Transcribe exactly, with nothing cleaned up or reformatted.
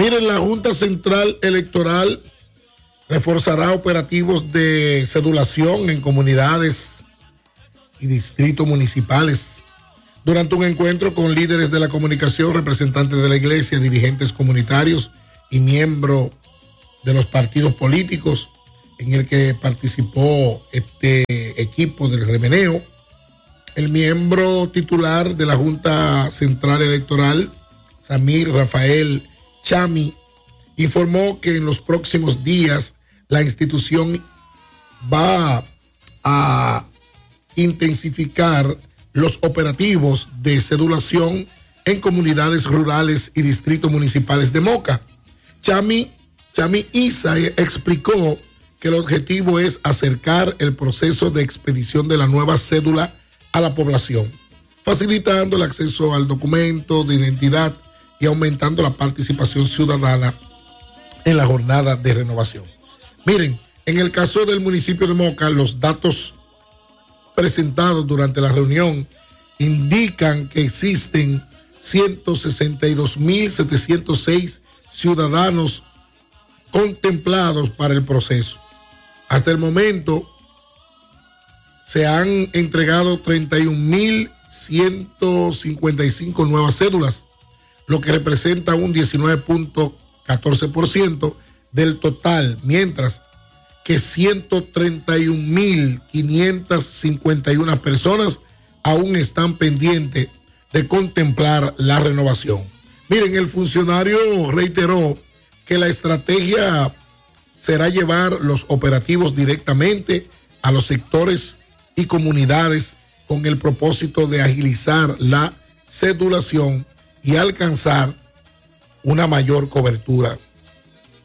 Miren, la Junta Central Electoral reforzará operativos de cedulación en comunidades y distritos municipales. Durante un encuentro con líderes de la comunicación, representantes de la iglesia, dirigentes comunitarios y miembros de los partidos políticos, en el que participó este equipo del remeneo, el miembro titular de la Junta Central Electoral, Samir Rafael Chami, informó que en los próximos días la institución va a intensificar los operativos de cedulación en comunidades rurales y distritos municipales de Moca. Chami, Chami Isa explicó que el objetivo es acercar el proceso de expedición de la nueva cédula a la población, facilitando el acceso al documento de identidad y aumentando la participación ciudadana en la jornada de renovación. Miren, en el caso del municipio de Moca, los datos presentados durante la reunión indican que existen ciento sesenta y dos mil setecientos seis ciudadanos contemplados para el proceso. Hasta el momento se han entregado treinta y un mil ciento cincuenta y cinco nuevas cédulas, lo que representa un diecinueve punto catorce por ciento del total, mientras que ciento treinta y un mil quinientas cincuenta y una personas aún están pendientes de contemplar la renovación. Miren, el funcionario reiteró que la estrategia será llevar los operativos directamente a los sectores y comunidades con el propósito de agilizar la cedulación y alcanzar una mayor cobertura